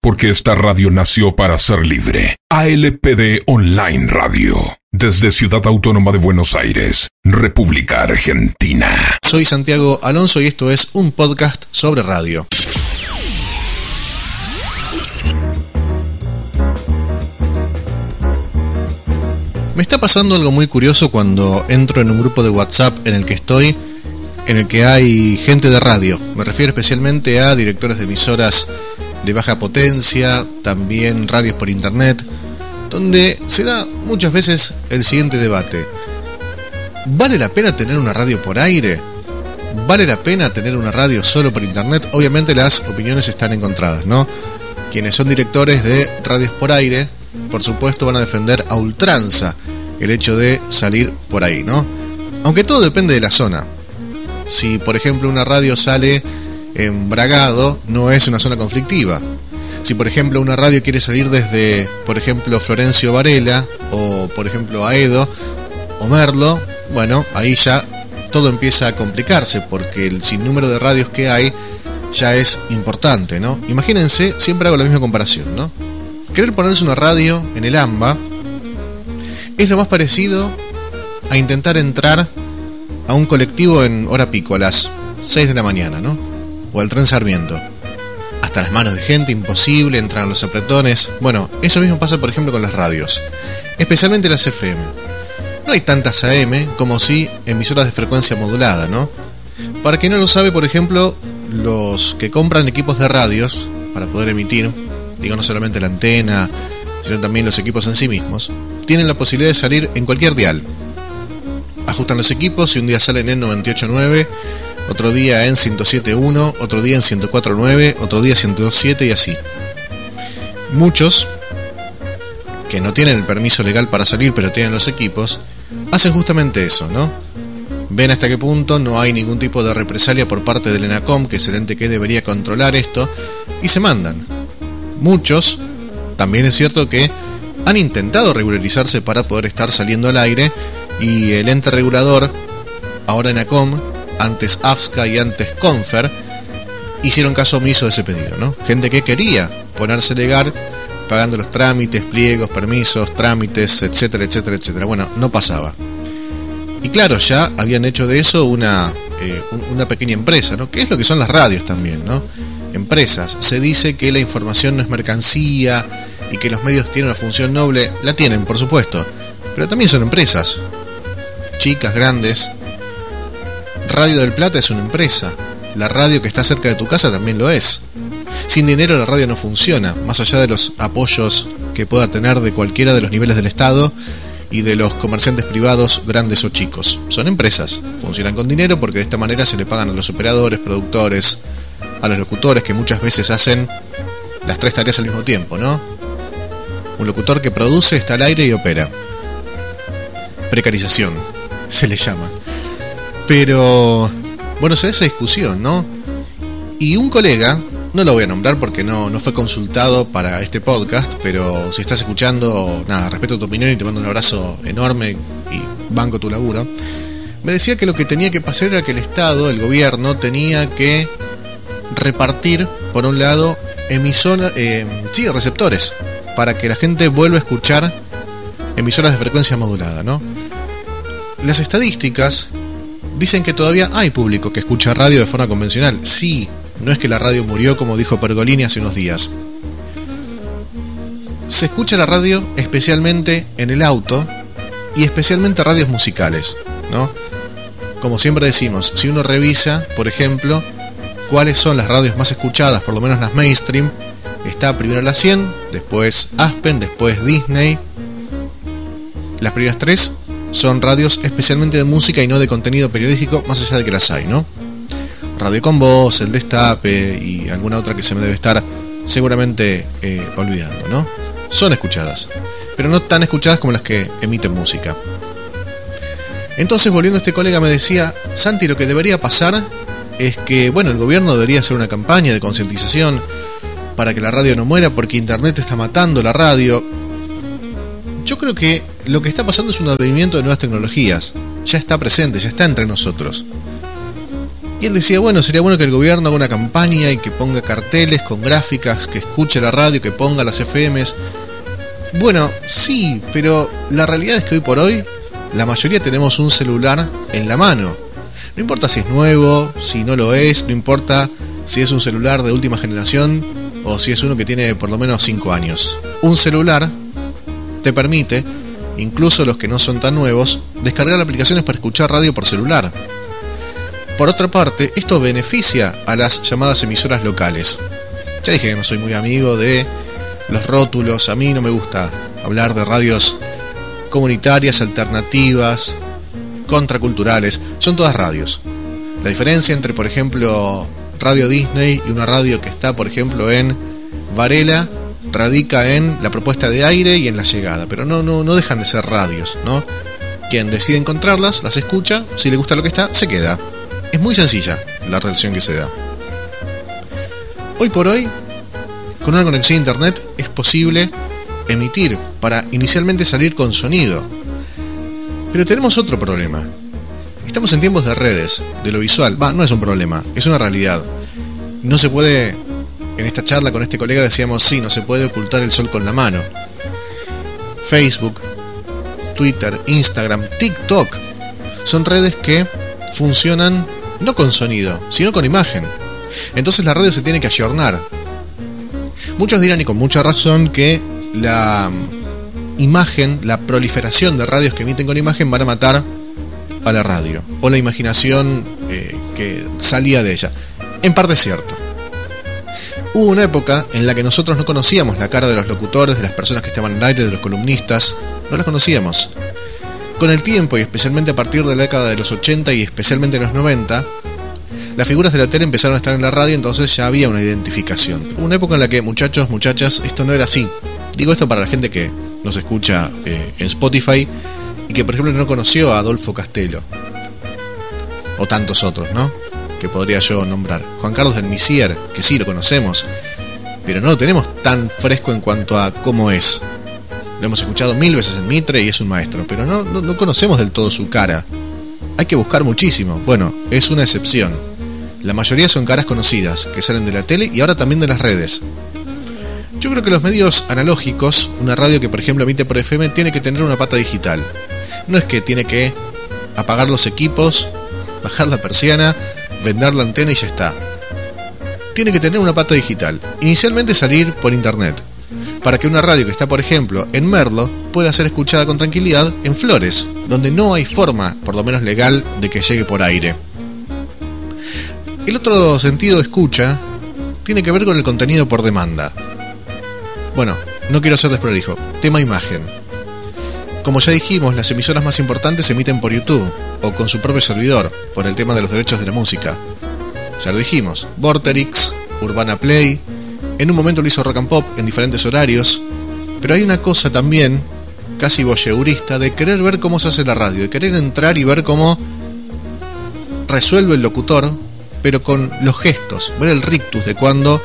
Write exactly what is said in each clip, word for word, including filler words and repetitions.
porque esta radio nació para ser libre. A L P D Online Radio, desde Ciudad Autónoma de Buenos Aires, República Argentina. Soy Santiago Alonso y esto es un podcast sobre radio. Me está pasando algo muy curioso cuando entro en un grupo de WhatsApp en el que estoy, en el que hay gente de radio. Me refiero especialmente a directores de emisoras de baja potencia, también radios por internet, donde se da muchas veces el siguiente debate: ¿vale la pena tener una radio por aire? ¿Vale la pena tener una radio solo por internet? Obviamente las opiniones están encontradas, ¿no? Quienes son directores de radios por aire, por supuesto, van a defender a ultranza el hecho de salir por ahí, ¿no? Aunque todo depende de la zona. Si, por ejemplo, una radio sale en Bragado, no es una zona conflictiva. Si, por ejemplo, una radio quiere salir desde, por ejemplo, Florencio Varela, o, por ejemplo, Aedo, o Merlo, bueno, ahí ya todo empieza a complicarse, porque el sinnúmero de radios que hay ya es importante, ¿no? Imagínense, siempre hago la misma comparación, ¿no? Querer ponerse una radio en el AMBA es lo más parecido a intentar entrar a un colectivo en hora pico, a las seis de la mañana, ¿no? O al tren Sarmiento. Hasta las manos de gente, imposible, entran a los apretones. Bueno, eso mismo pasa, por ejemplo, con las radios, especialmente las F M. No hay tantas A M como sí emisoras de frecuencia modulada, ¿no? Para quien no lo sabe, por ejemplo, los que compran equipos de radios para poder emitir, digo, no solamente la antena, sino también los equipos en sí mismos, tienen la posibilidad de salir en cualquier dial. Ajustan los equipos y un día salen en noventa y ocho punto nueve, otro día en ciento siete punto uno, otro día en ciento cuatro punto nueve, otro día ciento dos punto siete y así. Muchos, que no tienen el permiso legal para salir pero tienen los equipos, hacen justamente eso, ¿no? Ven hasta qué punto no hay ningún tipo de represalia por parte del ENACOM, que es el ente que debería controlar esto, y se mandan. Muchos, también es cierto que han intentado regularizarse para poder estar saliendo al aire, y el ente regulador, ahora ENACOM, antes AFSCA y antes CONFER, hicieron caso omiso de ese pedido, ¿no? Gente que quería ponerse legal, pagando los trámites, pliegos, permisos, trámites, etcétera, etcétera, etcétera. Bueno, no pasaba. Y claro, ya habían hecho de eso una, eh, una pequeña empresa, ¿no? Que es lo que son las radios también, ¿no? Empresas. Se dice que la información no es mercancía y que los medios tienen una función noble. La tienen, por supuesto, pero también son empresas, chicas, grandes. Radio del Plata es una empresa. La radio que está cerca de tu casa también lo es. Sin dinero la radio no funciona, más allá de los apoyos que pueda tener de cualquiera de los niveles del Estado y de los comerciantes privados, grandes o chicos. Son empresas, funcionan con dinero porque de esta manera se le pagan a los operadores, productores, a los locutores, que muchas veces hacen las tres tareas al mismo tiempo, ¿no? Un locutor que produce, está al aire y opera. Precarización se le llama. Pero bueno, se da esa discusión, ¿no? Y un colega, no lo voy a nombrar porque no, no fue consultado para este podcast, pero si estás escuchando, nada, respeto tu opinión y te mando un abrazo enorme y banco tu laburo, me decía que lo que tenía que pasar era que el Estado, el gobierno, tenía que repartir, por un lado, emisoras, eh, sí, receptores, para que la gente vuelva a escuchar emisoras de frecuencia modulada, ¿no? Las estadísticas dicen que todavía hay público que escucha radio de forma convencional. Sí, no es que la radio murió como dijo Pergolini hace unos días. Se escucha la radio especialmente en el auto y especialmente radios musicales, ¿no? Como siempre decimos, si uno revisa, por ejemplo, cuáles son las radios más escuchadas, por lo menos las mainstream, está primero la cien, después Aspen, después Disney. Las primeras tres son radios especialmente de música y no de contenido periodístico, más allá de que las hay, ¿no? Radio Con Voz, El Destape y alguna otra que se me debe estar seguramente eh, olvidando, ¿no? Son escuchadas, pero no tan escuchadas como las que emiten música. Entonces, volviendo a este colega, me decía: Santi, lo que debería pasar es que, bueno, el gobierno debería hacer una campaña de concientización para que la radio no muera, porque internet está matando la radio. Yo creo que lo que está pasando es un advenimiento de nuevas tecnologías. Ya está presente, ya está entre nosotros. Y él decía, bueno, sería bueno que el gobierno haga una campaña y que ponga carteles con gráficas, que escuche la radio, que ponga las F Ms. Bueno, sí, pero la realidad es que hoy por hoy la mayoría tenemos un celular en la mano. No importa si es nuevo, si no lo es, no importa si es un celular de última generación o si es uno que tiene por lo menos cinco años. Un celular te permite, incluso los que no son tan nuevos, descargar aplicaciones para escuchar radio por celular. Por otra parte, esto beneficia a las llamadas emisoras locales. Ya dije que no soy muy amigo de los rótulos, a mí no me gusta hablar de radios comunitarias, alternativas, contraculturales, son todas radios. La diferencia entre, por ejemplo, Radio Disney y una radio que está, por ejemplo, en Varela, radica en la propuesta de aire y en la llegada, pero no, no, no dejan de ser radios, ¿no? Quien decide encontrarlas, las escucha, si le gusta lo que está, se queda. Es muy sencilla la relación que se da. Hoy por hoy, con una conexión a internet es posible emitir para inicialmente salir con sonido. Pero tenemos otro problema. Estamos en tiempos de redes, de lo visual. Va, no es un problema, es una realidad. No se puede, en esta charla con este colega decíamos, sí, no se puede ocultar el sol con la mano. Facebook, Twitter, Instagram, TikTok, son redes que funcionan no con sonido, sino con imagen. Entonces la radio se tiene que ayornar. Muchos dirán, y con mucha razón, que la imagen, la proliferación de radios que emiten con imagen van a matar a la radio, o la imaginación eh, que salía de ella. En parte es cierto. Hubo una época en la que nosotros no conocíamos la cara de los locutores, de las personas que estaban en el aire, de los columnistas, no las conocíamos. Con el tiempo, y especialmente a partir de la década de los ochenta y especialmente en los noventa, las figuras de la tele empezaron a estar en la radio, entonces ya había una identificación. Hubo una época en la que, muchachos, muchachas, esto no era así. Digo esto para la gente que nos escucha eh, en Spotify y que, por ejemplo, no conoció a Adolfo Castelo. O tantos otros, ¿no? Que podría yo nombrar. Juan Carlos del Misier, que sí, lo conocemos, pero no lo tenemos tan fresco en cuanto a cómo es. Lo hemos escuchado mil veces en Mitre y es un maestro, pero no, no, no conocemos del todo su cara. Hay que buscar muchísimo. Bueno, es una excepción. La mayoría son caras conocidas, que salen de la tele y ahora también de las redes. Yo creo que los medios analógicos, una radio que por ejemplo emite por F M, tiene que tener una pata digital. No es que tiene que apagar los equipos, bajar la persiana, vender la antena y ya está. Tiene que tener una pata digital. Inicialmente salir por internet, para que una radio que está, por ejemplo, en Merlo, pueda ser escuchada con tranquilidad en Flores, donde no hay forma, por lo menos legal, de que llegue por aire. El otro sentido de escucha tiene que ver con el contenido por demanda. Bueno, no quiero ser desprolijo, tema imagen. Como ya dijimos, las emisoras más importantes se emiten por YouTube, o con su propio servidor, por el tema de los derechos de la música. Ya lo dijimos, Vorterix, Urbana Play, en un momento lo hizo Rock and Pop en diferentes horarios, pero hay una cosa también, casi voyeurista, de querer ver cómo se hace la radio, de querer entrar y ver cómo resuelve el locutor, pero con los gestos, ver el rictus de cuando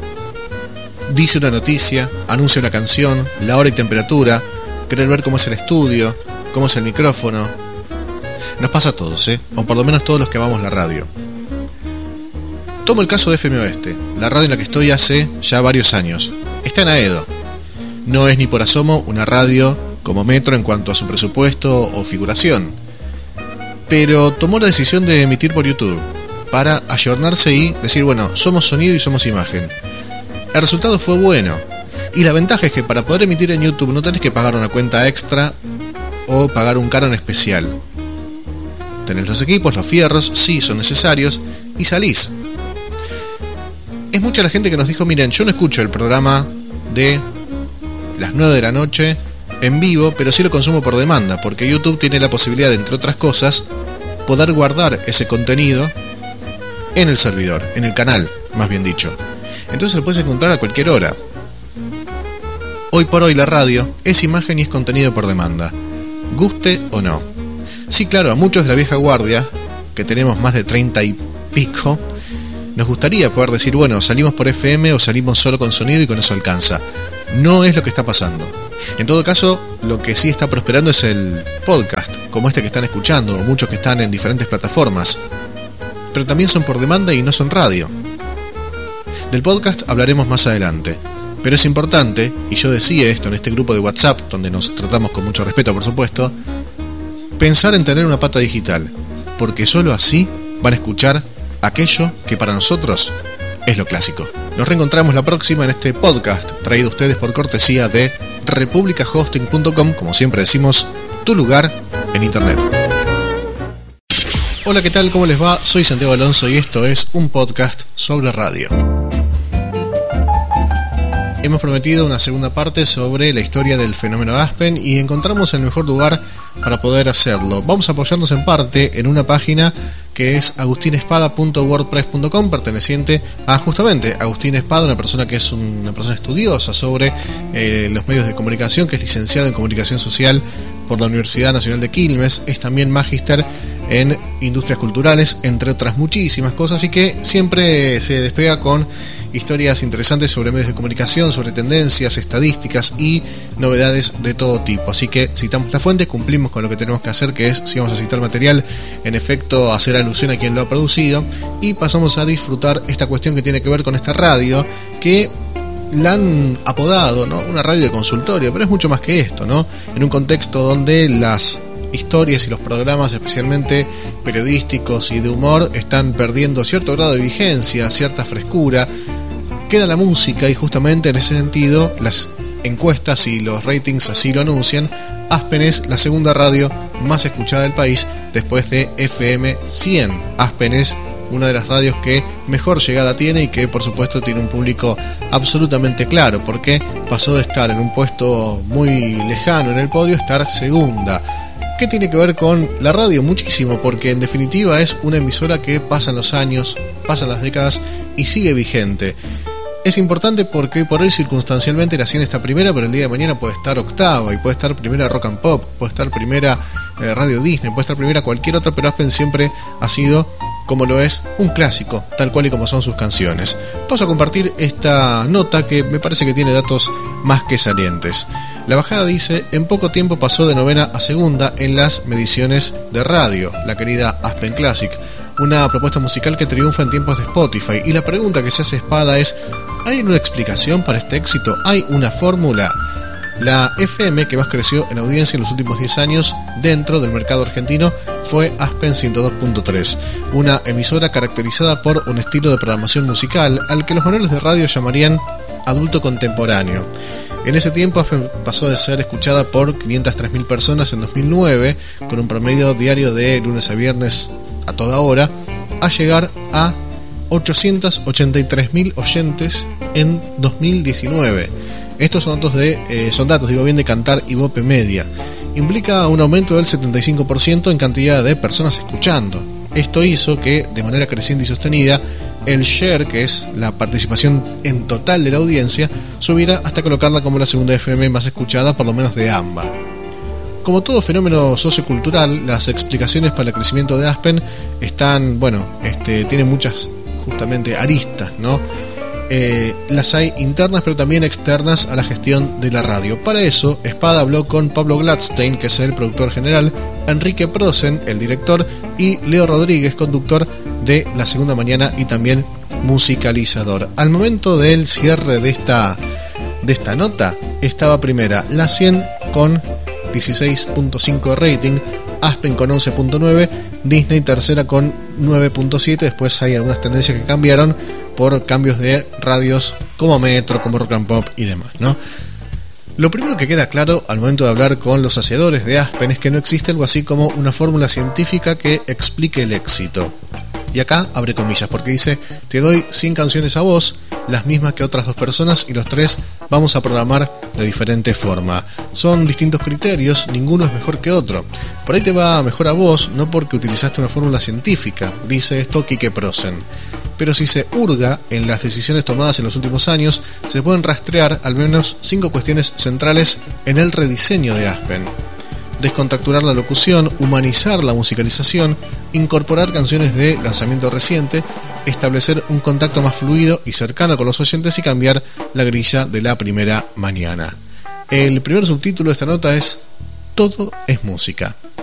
dice una noticia, anuncia una canción, la hora y temperatura, querer ver cómo es el estudio, cómo es el micrófono. Nos pasa a todos, ¿eh? O por lo menos todos los que amamos la radio. Tomo el caso de F M Oeste, la radio en la que estoy hace ya varios años. Está en Aedo. No es ni por asomo una radio como Metro en cuanto a su presupuesto o figuración, pero tomó la decisión de emitir por YouTube para ayornarse y decir, bueno, somos sonido y somos imagen. El resultado fue bueno, y la ventaja es que para poder emitir en YouTube no tenés que pagar una cuenta extra o pagar un canon especial. Tenés los equipos, los fierros, sí, son necesarios, y salís. Es mucha la gente que nos dijo, miren, yo no escucho el programa de las nueve de la noche en vivo, pero sí lo consumo por demanda, porque YouTube tiene la posibilidad de, entre otras cosas, poder guardar ese contenido en el servidor, en el canal, más bien dicho. Entonces lo puedes encontrar a cualquier hora. Hoy por hoy la radio es imagen y es contenido por demanda, guste o no. Sí, claro, a muchos de la vieja guardia, que tenemos más de treinta y pico, nos gustaría poder decir, bueno, salimos por F M o salimos solo con sonido y con eso alcanza. No es lo que está pasando. En todo caso, lo que sí está prosperando es el podcast, como este que están escuchando, o muchos que están en diferentes plataformas. pero también son por demanda y no son radio. Del podcast hablaremos más adelante, pero es importante, y yo decía esto en este grupo de WhatsApp, donde nos tratamos con mucho respeto por supuesto, pensar en tener una pata digital, porque solo así van a escuchar aquello que para nosotros es lo clásico. Nos reencontramos la próxima en este podcast, traído a ustedes por cortesía de republica hosting punto com, como siempre decimos, tu lugar en internet. Hola, ¿qué tal? ¿Cómo les va? Soy Santiago Alonso y esto es un podcast sobre radio. Hemos prometido una segunda parte sobre la historia del fenómeno Aspen y encontramos el mejor lugar para poder hacerlo. Vamos a apoyarnos en parte en una página que es agustin espada punto wordpress punto com, perteneciente a justamente Agustín Espada, una persona que es una persona estudiosa sobre eh, los medios de comunicación, que es licenciado en comunicación social por la Universidad Nacional de Quilmes, es también magíster en industrias culturales, entre otras muchísimas cosas, y que siempre se despega con historias interesantes sobre medios de comunicación, sobre tendencias, estadísticas y novedades de todo tipo. Así que citamos la fuente, cumplimos con lo que tenemos que hacer, que es, si vamos a citar material, en efecto hacer alusión a quien lo ha producido, y pasamos a disfrutar esta cuestión que tiene que ver con esta radio, que la han apodado, ¿no?, una radio de consultorio, pero es mucho más que esto, ¿no? En un contexto donde las historias y los programas, especialmente periodísticos y de humor, están perdiendo cierto grado de vigencia, cierta frescura, queda la música, y justamente en ese sentido las encuestas y los ratings así lo anuncian. Aspen es la segunda radio más escuchada del país después de F M cien. Aspen es una de las radios que mejor llegada tiene y que por supuesto tiene un público absolutamente claro, porque pasó de estar en un puesto muy lejano en el podio a estar segunda. ¿Qué tiene que ver con la radio? Muchísimo, porque en definitiva es una emisora que pasan los años, pasan las décadas y sigue vigente. Es importante porque por hoy circunstancialmente la cien está primera, pero el día de mañana puede estar octava, y puede estar primera Rock and Pop, puede estar primera eh, Radio Disney, puede estar primera cualquier otra, pero Aspen siempre ha sido, como lo es, un clásico, tal cual y como son sus canciones. Paso a compartir esta nota que me parece que tiene datos más que salientes. La bajada dice: en poco tiempo pasó de novena a segunda en las mediciones de radio, la querida Aspen Classic, una propuesta musical que triunfa en tiempos de Spotify. Y la pregunta que se hace Espada es: ¿hay una explicación para este éxito? ¿Hay una fórmula? La F M que más creció en audiencia en los últimos diez años dentro del mercado argentino fue Aspen ciento dos punto tres, una emisora caracterizada por un estilo de programación musical al que los manuales de radio llamarían adulto contemporáneo. En ese tiempo Aspen pasó de ser escuchada por quinientas tres mil personas en dos mil nueve, con un promedio diario de lunes a viernes a toda hora, a llegar a ochocientos ochenta y tres mil oyentes en dos mil diecinueve. Estos son datos de eh, son datos, digo bien, de Kantar y Bope Media. Implica un aumento del setenta y cinco por ciento en cantidad de personas escuchando. Esto hizo que, de manera creciente y sostenida, el share, que es la participación en total de la audiencia, subiera hasta colocarla como la segunda F M más escuchada, por lo menos de A M B A. Como todo fenómeno sociocultural, las explicaciones para el crecimiento de Aspen están, bueno, este, tienen muchas justamente aristas, ¿no? Eh, las hay internas pero también externas a la gestión de la radio. Para eso, Espada habló con Pablo Gladstein, que es el productor general, Enrique Prosen, el director, y Leo Rodríguez, conductor de La Segunda Mañana y también musicalizador. Al momento del cierre de esta, de esta nota, estaba primera La cien con dieciséis punto cinco de rating, Aspen con once punto nueve, Disney tercera con nueve punto siete. Después hay algunas tendencias que cambiaron por cambios de radios como Metro, como Rock and Pop y demás, ¿no? Lo primero que queda claro al momento de hablar con los hacedores de Aspen es que no existe algo así como una fórmula científica que explique el éxito. Y acá abre comillas, porque dice: te doy cien canciones a vos, las mismas que otras dos personas, y los tres vamos a programar de diferente forma. Son distintos criterios, ninguno es mejor que otro. Por ahí te va mejor a vos, no porque utilizaste una fórmula científica, dice esto Quique Prosen. Pero si se hurga en las decisiones tomadas en los últimos años, se pueden rastrear al menos cinco cuestiones centrales en el rediseño de Aspen. Descontracturar la locución, humanizar la musicalización, incorporar canciones de lanzamiento reciente, establecer un contacto más fluido y cercano con los oyentes y cambiar la grilla de la primera mañana. El primer subtítulo de esta nota es: todo es música.